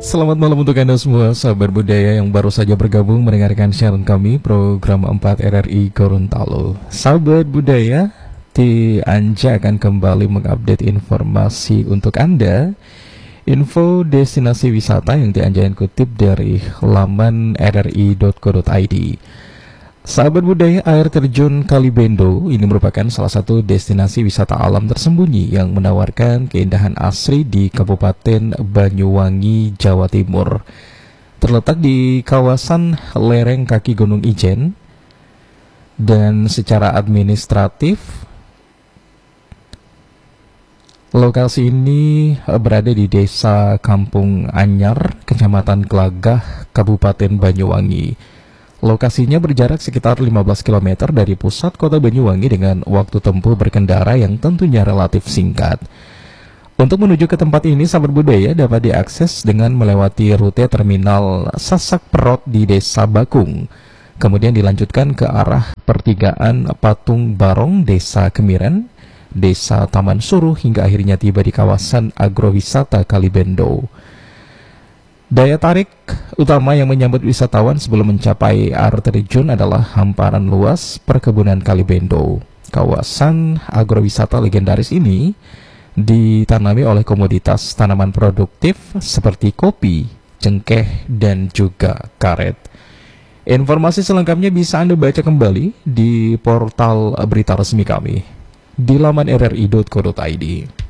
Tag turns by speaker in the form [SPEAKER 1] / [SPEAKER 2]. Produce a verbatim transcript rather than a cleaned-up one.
[SPEAKER 1] Selamat malam untuk Anda semua, sahabat budaya yang baru saja bergabung mendengarkan siaran kami, program empat R R I Gorontalo. Sahabat budaya, Ti Anja akan kembali mengupdate informasi untuk Anda. Info destinasi wisata yang Ti Anja kutip dari laman r r i dot co dot i d. Sahabat budaya, air terjun Kalibendo ini merupakan salah satu destinasi wisata alam tersembunyi yang menawarkan keindahan asri di Kabupaten Banyuwangi, Jawa Timur. Terletak di kawasan lereng kaki Gunung Ijen, dan secara administratif lokasi ini berada di Desa Kampung Anyar, Kecamatan Glagah, Kabupaten Banyuwangi. Lokasinya berjarak sekitar lima belas kilometer dari pusat kota Banyuwangi dengan waktu tempuh berkendara yang tentunya relatif singkat. Untuk menuju ke tempat ini, sahabat budaya dapat diakses dengan melewati rute terminal Sasak Perot di Desa Bakung. Kemudian dilanjutkan ke arah pertigaan Patung Barong, Desa Kemiren, Desa Taman Suruh, hingga akhirnya tiba di kawasan agrowisata Kalibendo. Daya tarik utama yang menyambut wisatawan sebelum mencapai air terjun adalah hamparan luas perkebunan Kalibendo. Kawasan agrowisata legendaris ini ditanami oleh komoditas tanaman produktif seperti kopi, cengkeh, dan juga karet. Informasi selengkapnya bisa Anda baca kembali di portal berita resmi kami di laman r r i dot co dot i d.